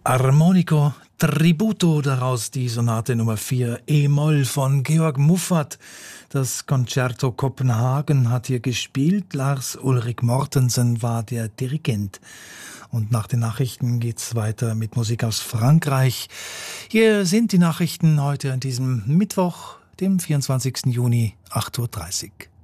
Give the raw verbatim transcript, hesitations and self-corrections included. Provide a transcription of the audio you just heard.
Armonico Tributo, daraus die Sonate Nummer vier E-Moll von Georg Muffat. Das Concerto Kopenhagen hat hier gespielt. Lars Ulrik Mortensen war der Dirigent. Und nach den Nachrichten geht's weiter mit Musik aus Frankreich. Hier sind die Nachrichten heute an diesem Mittwoch, dem vierundzwanzigsten Juni, acht Uhr dreißig.